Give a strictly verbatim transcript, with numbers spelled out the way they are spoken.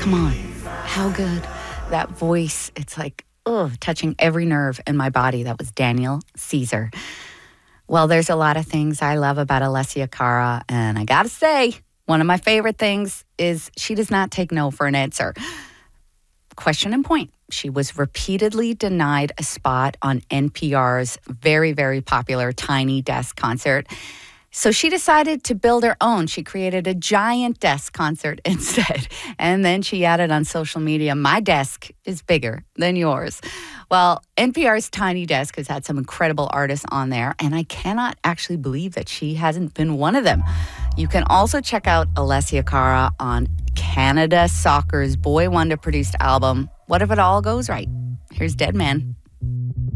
come on. How good. That voice, it's like, ugh, touching every nerve in my body. That was Daniel Caesar. Well, there's a lot of things I love about Alessia Cara, and I gotta say, one of my favorite things is she does not take no for an answer. Question and point. She was repeatedly denied a spot on N P R's very, very popular Tiny Desk concert. So she decided to build her own. She created a giant desk concert instead. And then she added on social media, my desk is bigger than yours. Well, N P R's Tiny Desk has had some incredible artists on there, and I cannot actually believe that she hasn't been one of them. You can also check out Alessia Cara on Canada Soccer's Boy Wonder produced album, What If It All Goes Right? Here's Dead Man.